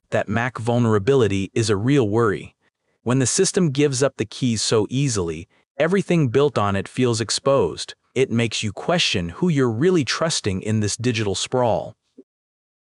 that Mac vulnerability is a real worry. When the system gives up the keys so easily, everything built on it feels exposed. It makes you question who you're really trusting in this digital sprawl.